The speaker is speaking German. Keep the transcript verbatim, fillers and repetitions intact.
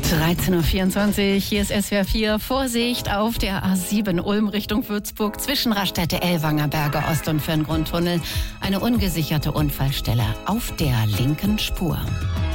dreizehn Uhr vierundzwanzig, hier ist S W R vier. Vorsicht auf der A sieben Ulm Richtung Würzburg zwischen Raststätte Ellwanger Berge Ost und Ferngrundtunnel. Eine ungesicherte Unfallstelle auf der linken Spur.